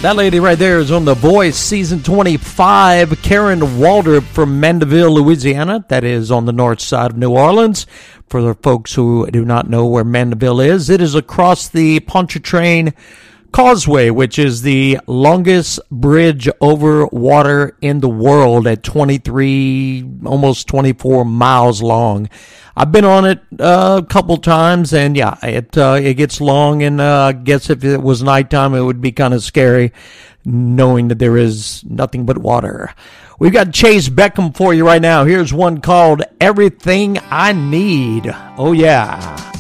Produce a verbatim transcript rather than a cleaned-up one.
That lady right there is on The Voice, season twenty-five, Karen Walder from Mandeville, Louisiana. That is on the north side of New Orleans. For the folks who do not know where Mandeville is, it is across the Pontchartrain Causeway, which is the longest bridge over water in the world at twenty-three, almost twenty-four miles long. I've been on it uh, a couple times, and yeah, it uh, it gets long, and uh, I guess if it was nighttime, it would be kind of scary, knowing that there is nothing but water. We've got Chase Beckham for you right now. Here's one called Everything I Need. Oh, yeah.